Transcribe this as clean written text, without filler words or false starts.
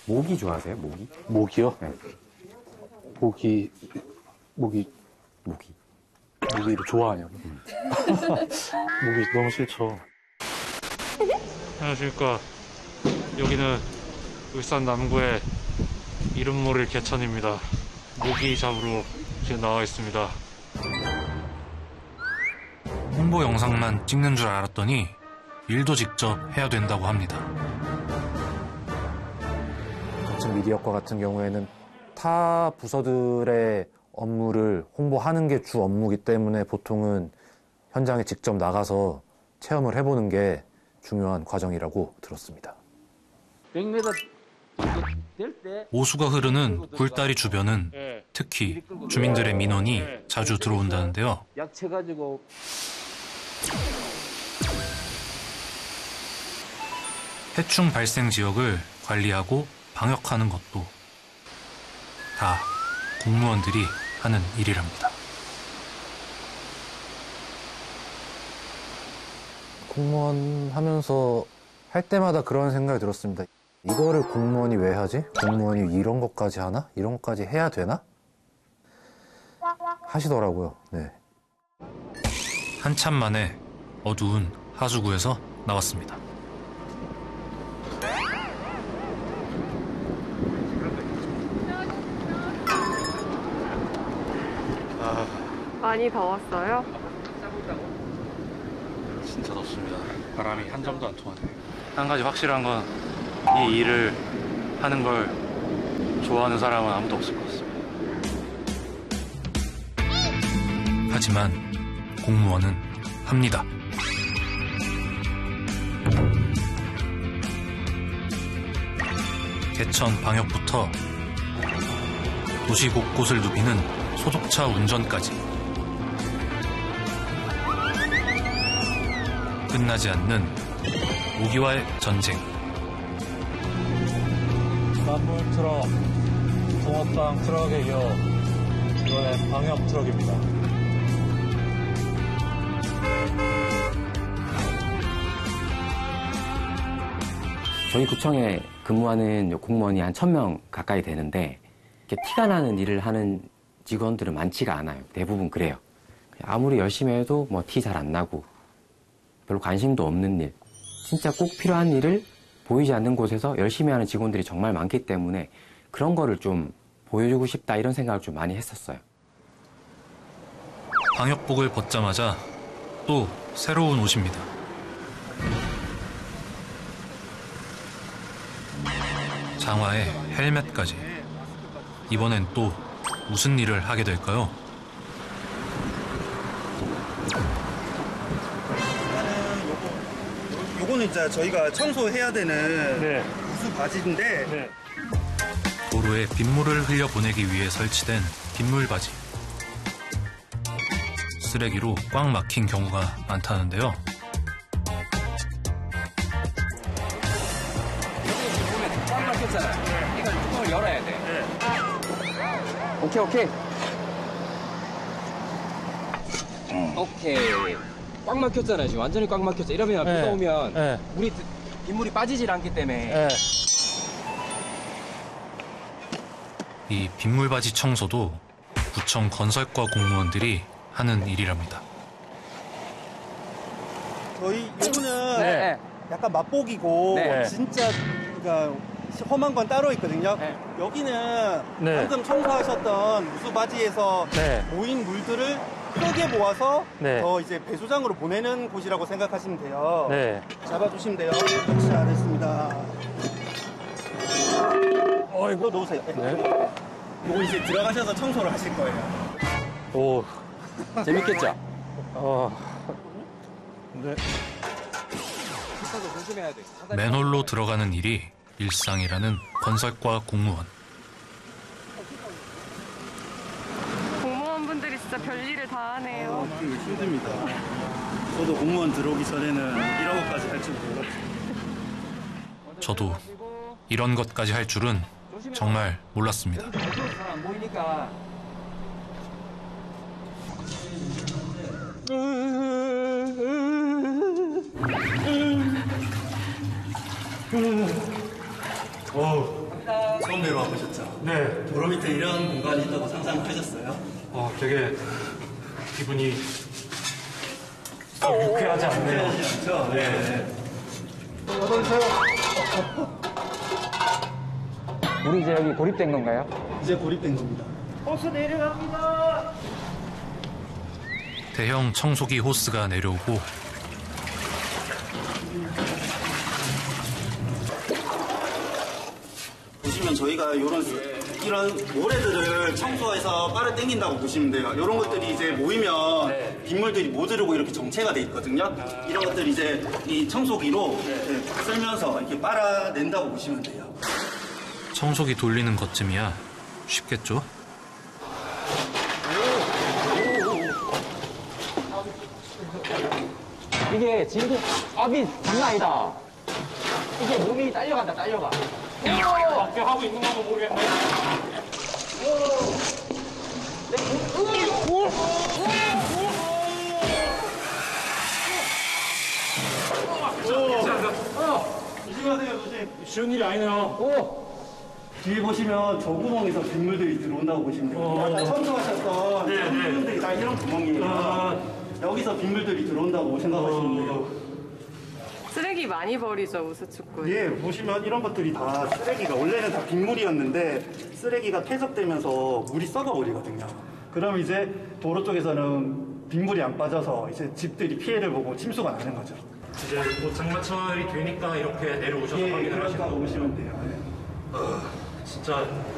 모기 좋아하세요? 모기? 모기요? 네. 모기를 좋아하냐고. 모기 너무 싫죠. 안녕하십니까. 여기는 울산 남구의 이름 모를 개천입니다. 모기 잡으러 지금 나와 있습니다. 홍보 영상만 찍는 줄 알았더니 일도 직접 해야 된다고 합니다. 전체 미디어과 같은 경우에는 타 부서들의 업무를 홍보하는 게 주 업무이기 때문에 보통은 현장에 직접 나가서 체험을 해보는 게 중요한 과정이라고 들었습니다. 100m 될 때 오수가 흐르는 굴다리 주변은 특히 주민들의 민원이 자주 들어온다는데요. 약 쳐가지고 해충 발생 지역을 관리하고 방역하는 것도 다 공무원들이 하는 일이랍니다. 공무원 하면서 할 때마다 그런 생각이 들었습니다. 이거를 공무원이 왜 하지? 공무원이 이런 것까지 하나? 이런 것까지 해야 되나? 하시더라고요. 네. 한참 만에 어두운 하수구에서 나왔습니다. 많이 더웠어요? 진짜 덥습니다. 바람이 한 점도 안 통하네요. 한 가지 확실한 건 이 일을 하는 걸 좋아하는 사람은 아무도 없을 것 같습니다. 하지만 공무원은 합니다. 개천 방역부터 도시 곳곳을 누비는 소독차 운전까지 끝나지 않는 모기와의 전쟁. 만물 트럭, 붕어빵 트럭에 이어 이번엔 방역 트럭입니다. 저희 구청에 근무하는 공무원이 한 1000명 가까이 되는데 이렇게 티가 나는 일을 하는 직원들은 많지가 않아요. 대부분 그래요. 아무리 열심히 해도 뭐 티 잘 안 나고 별로 관심도 없는 일, 진짜 꼭 필요한 일을 보이지 않는 곳에서 열심히 하는 직원들이 정말 많기 때문에 그런 거를 좀 보여주고 싶다 이런 생각을 좀 많이 했었어요. 방역복을 벗자마자 또 새로운 옷입니다. 장화에 헬멧까지. 이번엔 또 무슨 일을 하게 될까요? 요거는 이제 저희가 청소해야 되는 우수 바지인데 도로에 빗물을 흘려보내기 위해 설치된 빗물바지. 쓰레기로 꽉 막힌 경우가 많다는데요. 여기 보면 꽉 막혔잖아요. 이걸 뚜껑을 열어야 돼. 오케이. 오케이. 꽉 막혔잖아요. 지금 완전히 꽉 막혔죠. 이러면 비가 오면 물이 빗물이 빠지질 않기 때문에. 이 빗물바지 청소도 구청 건설과 공무원들이 하는 일이랍니다. 저희 요거는 약간 맛보기고 진짜 그러니까 험한 건 따로 있거든요. 여기는 방금 청소하셨던 우수 바지에서 모인 물들을 크게 모아서 더 이제 배수장으로 보내는 곳이라고 생각하시면 돼요. 잡아주시면 돼요. 그렇지, 잘했습니다. 이거 놓으세요. 이거 이제 들어가셔서 청소를 하실 거예요. 오, 재밌겠죠? 네. 조심해야 돼. 맨홀로 들어가는 일이 일상이라는 건설과 공무원. 공무원분들이 진짜 별일을 다 하네요. 힘듭니다. 저도 공무원 들어오기 전에는 이런 것까지 할 줄 몰랐어요. 저도 이런 것까지 할 줄은 정말 몰랐습니다. 잘 안 보이니까. 처음 내려 와보셨죠? 네. 도로 밑에 이런 공간이 있다고 상상하셨어요? 되게 기분이 유쾌하지 않네요. 그렇죠? 네. 우리 이제 여기 고립된 건가요? 이제 고립된 겁니다. 대형 청소기 호스가 내려오고 보시면 저희가 이런 모래들을 청소해서 빨아 당긴다고 보시면 돼요. 이런 것들이 이제 모이면 빗물들이 못 흐르고 이렇게 정체가 돼 있거든요. 이런 것들이 이제 이 청소기로 쓸면서 이렇게 빨아낸다고 보시면 돼요. 청소기 돌리는 것쯤이야 쉽겠죠? 이게 진짜 압이 장난 아니다. 이게 몸이 딸려간다, 딸려가. 어떻게 하고 있는 건가 모르겠네. 조심하세요, 조심. 쉬운 일이 아니네요. 뒤에 보시면 저 구멍에서 빗물들이 들어온다고 보시면 돼요. 아까 청소하셨던 빗물들이 다 이런 구멍이에요. 여기서 빗물들이 들어온다고 생각하시면 돼요. 쓰레기 많이 버리죠, 우수축구. 예, 보시면 이런 것들이 다 쓰레기가 원래는 다 빗물이었는데 쓰레기가 폐석되면서 물이 썩어버리거든요. 그럼 이제 도로 쪽에서는 빗물이 안 빠져서 이제 집들이 피해를 보고 침수가 나는 거죠. 이제 뭐 장마철이 되니까 이렇게 내려오셔서 확인을 하시는 그렇다고 거군요. 보시면 돼요. 예. 진짜